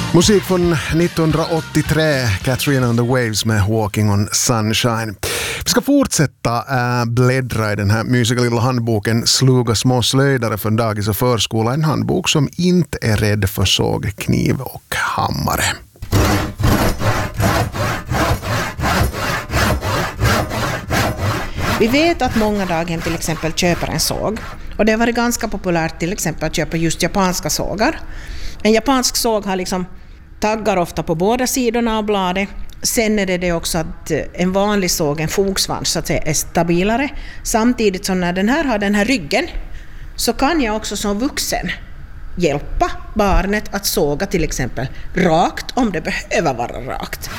Musik från 1983, Katrina and the Waves med Walking on Sunshine. Vi ska fortsätta bläddra i den här mysiga lilla handboken Sluga små slöjdare från dagis och förskola. En handbok som inte är rädd för såg, kniv och hammare. Vi vet att många daghem till exempel köper en såg. Och det har varit ganska populärt till exempel att köpa just japanska sågar. En japansk såg har liksom taggar ofta på båda sidorna av bladet. Sen är det också att en vanlig såg, en fogsvans så att säga, är stabilare. Samtidigt som när den här har den här ryggen så kan jag också som vuxen hjälpa barnet att såga till exempel rakt om det behöver vara rakt.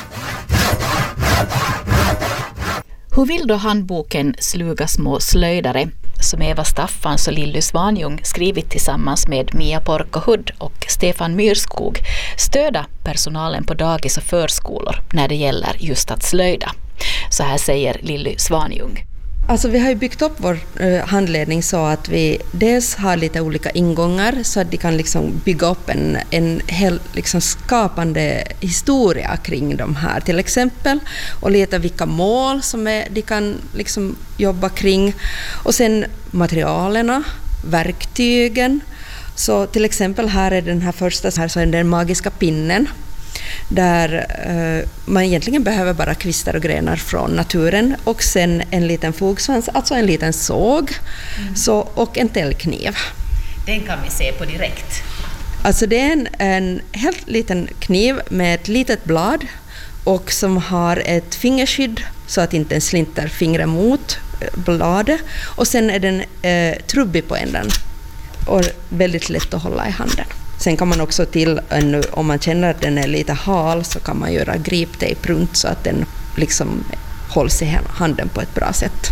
Hur vill då handboken Sluga små slöjdare, som Eva Staffans och Lilly Svanjung skrivit tillsammans med Mia Porkahud och Stefan Myrskog, stöda personalen på dagis och förskolor när det gäller just att slöjda? Så här säger Lilly Svanjung. Alltså vi har ju byggt upp vår handledning så att vi dels har lite olika ingångar så att de kan liksom bygga upp en hel liksom skapande historia kring de här till exempel, och leta vilka mål som de kan liksom jobba kring, och sen materialerna, verktygen. Så till exempel här är den här första så är den magiska pinnen, där man egentligen behöver bara kvistar och grenar från naturen, och sen en liten fogsvans, alltså en liten såg, och en täljkniv. Den kan vi se på direkt. Alltså det är en helt liten kniv med ett litet blad och som har ett fingerskydd så att inte en slinter fingrar mot bladet, och sen är den trubbig på änden och väldigt lätt att hålla i handen. Sen kan man också om man känner att den är lite hal så kan man göra griptejp runt så att den liksom hålls i handen på ett bra sätt.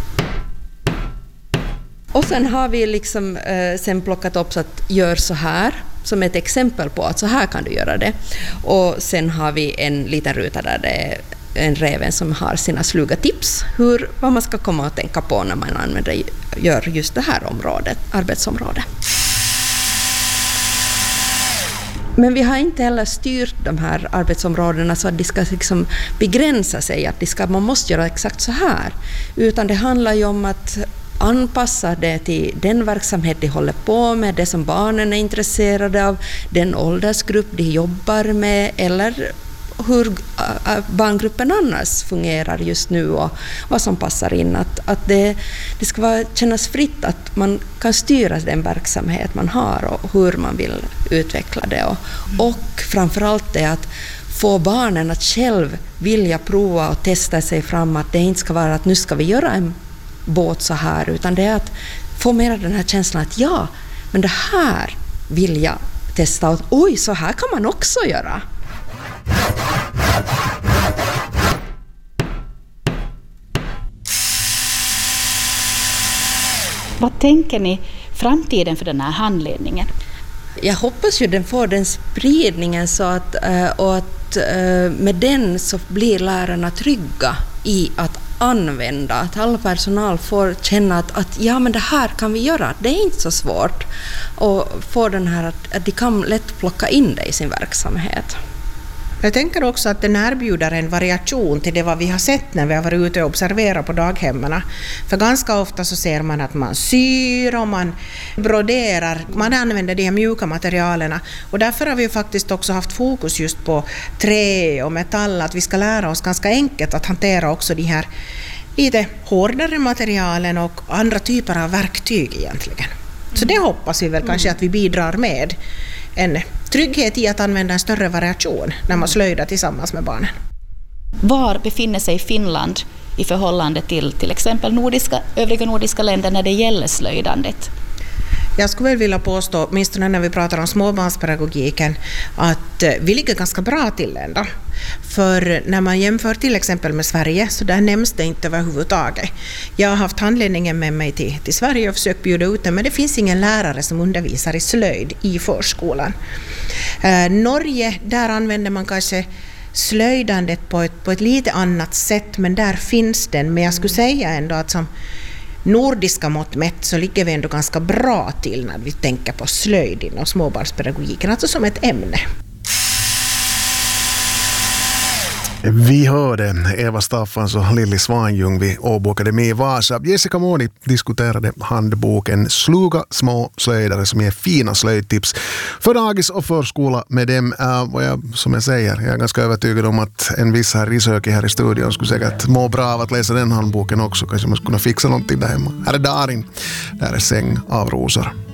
Och sen har vi liksom sen plockat upp så att gör så här som ett exempel på att så här kan du göra det. Och sen har vi en liten ruta där det är en räven som har sina sluga tips vad man ska komma att tänka på när man gör just det här arbetsområdet. Men vi har inte heller styrt de här arbetsområdena så att de ska liksom begränsa sig, att man måste göra exakt så här. Utan det handlar ju om att anpassa det till den verksamhet de håller på med, det som barnen är intresserade av, den åldersgrupp de jobbar med, eller hur barngruppen annars fungerar just nu och vad som passar in. Att det ska kännas fritt, att man kan styra den verksamhet man har och hur man vill utveckla det. Och framförallt det att få barnen att själv vilja prova och testa sig fram, att det inte ska vara att nu ska vi göra en båt så här, utan det är att få mer den här känslan att ja, men det här vill jag testa och oj, så här kan man också göra. Vad tänker ni framtiden för den här handledningen? Jag hoppas ju den får den spridningen så att med den så blir lärarna trygga i att använda, att all personal får känna att ja, men det här kan vi göra, det är inte så svårt, och få den här att de kan lätt plocka in det i sin verksamhet. Jag tänker också att den erbjuder en variation till det vad vi har sett när vi har varit ute och observerat på daghemmen. För ganska ofta så ser man att man syr och man broderar, man använder de här mjuka materialerna. Och därför har vi faktiskt också haft fokus just på trä och metall, att vi ska lära oss ganska enkelt att hantera också de här lite hårdare materialen och andra typer av verktyg egentligen. Så det hoppas vi väl kanske att vi bidrar med. En trygghet i att använda en större variation när man slöjdar tillsammans med barnen. Var befinner sig Finland i förhållande till exempel övriga nordiska länder när det gäller slöjdandet? Jag skulle väl vilja påstå, åtminstone när vi pratar om småbarnspedagogiken, att vi ligger ganska bra till ändå. För när man jämför till exempel med Sverige så där nämns det inte överhuvudtaget. Jag har haft handledningen med mig till Sverige och försökt bjuda ut den, men det finns ingen lärare som undervisar i slöjd i förskolan. Norge, där använder man kanske slöjdandet på ett lite annat sätt, men där finns den. Men jag skulle säga ändå att som nordiska mått mätt så ligger vi ändå ganska bra till när vi tänker på slöjd inom småbarnspedagogiken, alltså som ett ämne. Vi hörde Eva Staffans och Lilly Svanjung vid Åbo Akademi i Vasa. Jessica Måni diskuterade handboken Sluga små slöjdare som ger fina slöjdtips för dagis och förskola med dem. Och som jag säger, jag är ganska övertygad om att en viss här Risöki här i studion skulle säkert må bra av att läsa den handboken också. Kanske man skulle kunna fixa någonting där hemma. Här är Darin, där är Säng av rosor.